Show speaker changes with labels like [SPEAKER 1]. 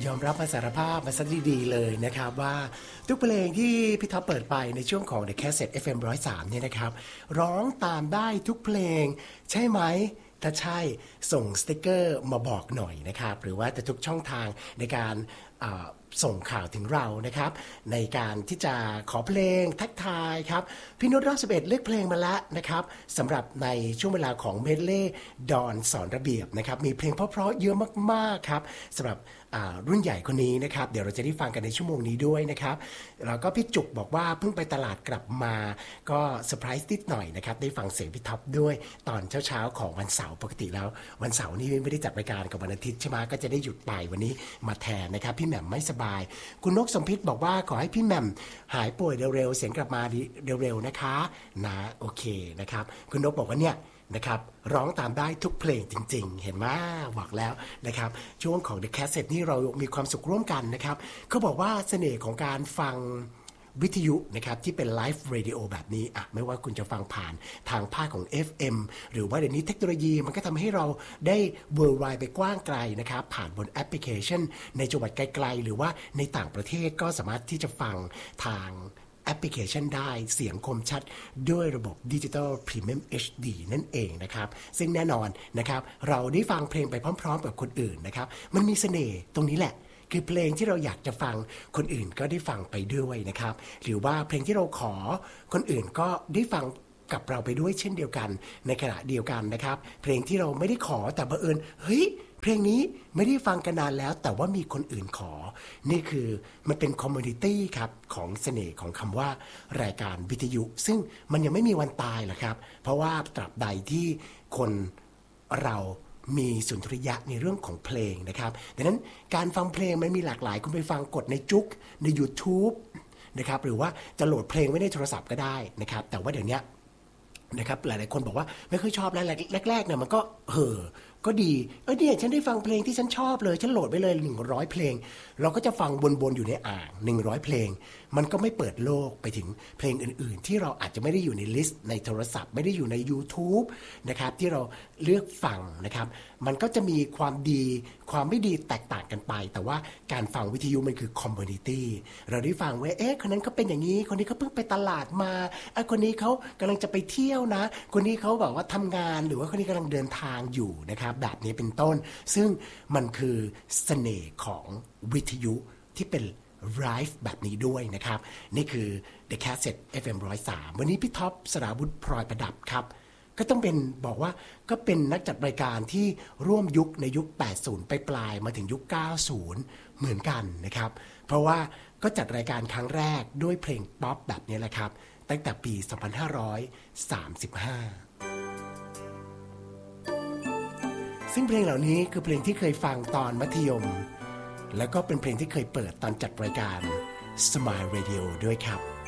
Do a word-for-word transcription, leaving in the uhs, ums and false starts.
[SPEAKER 1] ยอมรับมาสารภาพมาซะดีๆเลยนะครับว่าทุกเพลงที่พี่ท็อปเปิดไปในช่วงของ The Cassette เอฟ เอ็ม หนึ่งศูนย์สาม เนี่ยนะครับร้องตามได้ทุกเพลงใช่ไหมถ้าใช่ส่งสติกเกอร์มาบอกหน่อยนะครับหรือว่าจะทุกช่องทางในการส่งข่าวถึงเรานะครับในการที่จะขอเพลงทักทายครับพี่นุชรอบสิบเอ็ดเลือกเพลงมาแล้วนะครับสำหรับในช่วงเวลาของเมดเล่ดอนสอนระเบียบนะครับมีเพลงเพราะๆเยอะมากๆครับสำหรับรุ่นใหญ่คนนี้นะครับเดี๋ยวเราจะได้ฟังกันในชั่วโมงนี้ด้วยนะครับแล้วก็พี่จุกบอกว่าเพิ่งไปตลาดกลับมาก็เซอร์ไพรส์นิดหน่อยนะครับได้ฟังเสียงพี่ท็อปด้วยตอนเช้าๆของวันเสาร์ปกติแล้ววันเสาร์นี่ไม่ได้จัดรายการกับวันอาทิตย์ใช่ไหมก็จะได้หยุดไปวันนี้มาแทนนะครับพี่แหม่มไม่สบายคุณนกสมพิษบอกว่าขอให้พี่แหม่มหายป่วยเร็วๆเสียงกลับมาเร็วๆนะคะนะโอเคนะครับคุณนกบอกว่าเนี่ยนะครับร้องตามได้ทุกเพลงจริงๆเห็นไหมบอกแล้วนะครับช่วงของ The Cassette นี่เรามีความสุขร่วมกันนะครับเขาบอกว่าเสน่ห์ของการฟังวิทยุนะครับที่เป็นไลฟ์เรดิโอแบบนี้อ่ะไม่ว่าคุณจะฟังผ่านทางภาคของ เอฟ เอ็ม หรือว่าเดี๋ยวนี้เทคโนโลยีมันก็ทำให้เราได้ worldwide ไปกว้างไกลนะครับผ่านบนแอปพลิเคชันในจังหวัดไกลๆหรือว่าในต่างประเทศก็สามารถที่จะฟังทางแอปพลิเคชันได้เสียงคมชัดด้วยระบบดิจิตอลพรีเมียม เอช ดี นั่นเองนะครับซึ่งแน่นอนนะครับเราได้ฟังเพลงไปพร้อมๆกับคนอื่นนะครับมันมีเสน่ห์ตรงนี้แหละคือเพลงที่เราอยากจะฟังคนอื่นก็ได้ฟังไปด้วยนะครับหรือว่าเพลงที่เราขอคนอื่นก็ได้ฟังกับเราไปด้วยเช่นเดียวกันในขณะเดียวกันนะครับเพลงที่เราไม่ได้ขอแต่บังเอิญเฮ้ยเพลงนี้ไม่ได้ฟังกันนานแล้วแต่ว่ามีคนอื่นขอนี่คือมันเป็นคอมมูนิตี้ครับของเสน่ห์ของคำว่ารายการวิทยุซึ่งมันยังไม่มีวันตายหรอกครับเพราะว่าตราบใดที่คนเรามีสุนทรียะในเรื่องของเพลงนะครับดังนั้นการฟังเพลงมันมีหลากหลายคุณไปฟังกดในจุ๊กใน YouTube นะครับหรือว่าจะโหลดเพลงไว้ในโทรศัพท์ก็ได้นะครับแต่ว่าเดี๋ยวนี้นะครับหลายๆคนบอกว่าไม่ค่อยชอบแล้วแรกๆเนี่ยมันก็เห่อก็ดีเออเนี่ยฉันได้ฟังเพลงที่ฉันชอบเลยฉันโหลดไปเลยหนึ่งร้อยเพลงเราก็จะฟังวนๆอยู่ในอ่างหนึ่งร้อยเพลงมันก็ไม่เปิดโลกไปถึงเพลงอื่นๆที่เราอาจจะไม่ได้อยู่ในลิสต์ในโทรศัพท์ไม่ได้อยู่ใน YouTube นะครับที่เราเลือกฟังนะครับมันก็จะมีความดีความไม่ดีแตกต่างกันไปแต่ว่าการฟังวิทยุมันคือคอมมูนิตี้เราได้ฟังว่าเอ๊ะคนนั้นเขาเป็นอย่างนี้คนนี้เขาเพิ่งไปตลาดมาไอ้คนนี้เขากำลังจะไปเที่ยวนะคนนี้เขาบอกว่าทำงานหรือว่าคนนี้กำลังเดินทางอยู่นะครับแบบนี้เป็นต้นซึ่งมันคือเสน่ห์ของวิทยุที่เป็นไลฟ์แบบนี้ด้วยนะครับนี่คือ The Cassette เอฟ เอ็ม หนึ่งศูนย์สามวันนี้พี่ท็อปสราวุธพลอยประดับครับก็ต้องเป็นบอกว่าก็เป็นนักจัดรายการที่ร่วมยุคในยุคแปดสิบไปปลายมาถึงยุคเก้าสิบเหมือนกันนะครับเพราะว่าก็จัดรายการครั้งแรกด้วยเพลงป๊อปแบบนี้แหละครับตั้งแต่ปีสองพันห้าร้อยสามสิบห้าซึ่งเพลงเหล่านี้คือเพลงที่เคยฟังตอนมัธยมแล้วก็เป็นเพลงที่เคยเปิดตอนจัดรายการ Smile Radio ด้วยครับ